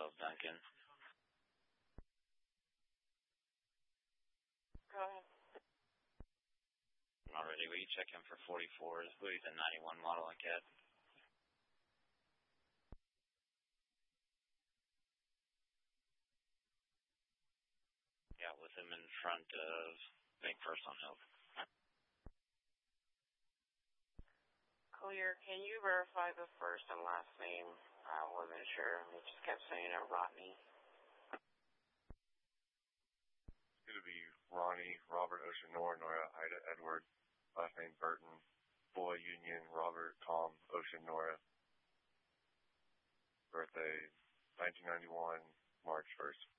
Duncan. Go ahead. Already, will you check him for 44? I believe he's a 91 model in CAD. Yeah, with him in front of Bank First on Hill. Clear. Can you verify the first and last name? I wasn't sure. He just kept saying it, Rodney. It's going to be Ronnie, Robert Ocean Nora, Nora Ida Edward, last name Burton, Boy Union, Robert Tom Ocean Nora. Birthday 1991, March 1st.